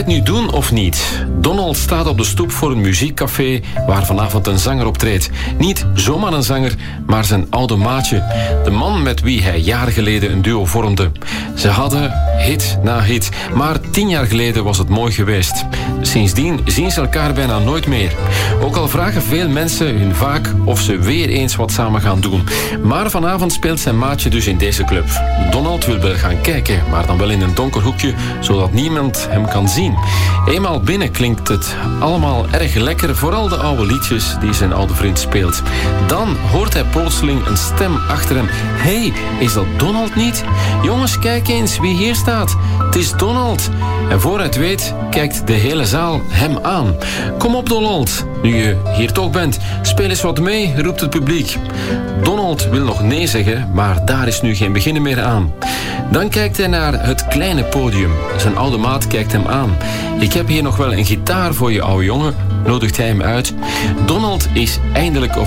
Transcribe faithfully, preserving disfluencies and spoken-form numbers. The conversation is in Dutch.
het nu doen of niet? Donald staat op de stoep voor een muziekcafé waar vanavond een zanger optreedt. Niet zomaar een zanger, maar zijn oude maatje. De man met wie hij jaren geleden een duo vormde. Ze hadden hit na hit, maar tien jaar geleden was het mooi geweest. Sindsdien zien ze elkaar bijna nooit meer. Ook al vragen veel mensen hun vaak of ze weer eens wat samen gaan doen. Maar vanavond speelt zijn maatje dus in deze club. Donald wil wel gaan kijken, maar dan wel in een donker hoekje, zodat niemand hem kan zien. Eenmaal binnen klinkt het allemaal erg lekker, vooral de oude liedjes die zijn oude vriend speelt. Dan hoort hij plotseling een stem achter hem. Hé, hey, is dat Donald niet? Jongens, kijk eens wie hier staat. Het is Donald. En voor hij het weet, kijkt de hele zaal hem aan. Kom op, Donald. Nu je hier toch bent, speel eens wat mee, roept het publiek. Donald wil nog nee zeggen, maar daar is nu geen beginnen meer aan. Dan kijkt hij naar het kleine podium. Zijn oude maat kijkt hem aan. Ik heb hier nog wel een gitaar voor je, oude jongen, nodigt hij hem uit. Donald is eindelijk